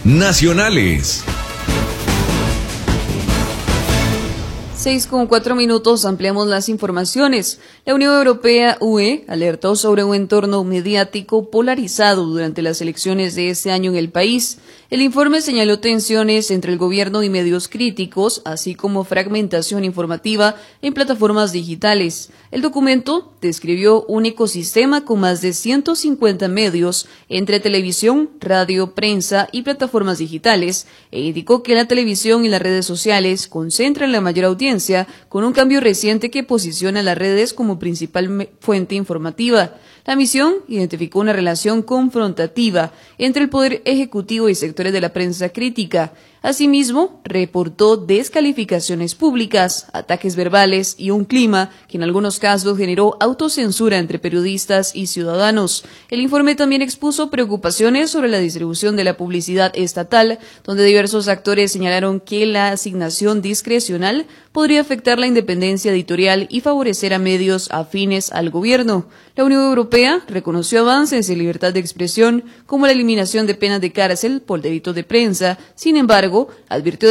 nacionales. 6:04 ampliamos las informaciones. La Unión Europea, UE, alertó sobre un entorno mediático polarizado durante las elecciones de este año en el país. El informe señaló tensiones entre el gobierno y medios críticos, así como fragmentación informativa en plataformas digitales. El documento describió un ecosistema con más de 150 medios entre televisión, radio, prensa y plataformas digitales, e indicó que la televisión y las redes sociales concentran la mayor audiencia, con un cambio reciente que posiciona las redes como principal fuente informativa. La misión identificó una relación confrontativa entre el poder ejecutivo y sectores de la prensa crítica. Asimismo, reportó descalificaciones públicas, ataques verbales y un clima que en algunos casos generó autocensura entre periodistas y ciudadanos. El informe también expuso preocupaciones sobre la distribución de la publicidad estatal, donde diversos actores señalaron que la asignación discrecional podría afectar la independencia editorial y favorecer a medios afines al gobierno. La Unión Europea reconoció avances en libertad de expresión, como la eliminación de penas de cárcel por delitos de prensa. Sin embargo, advirtió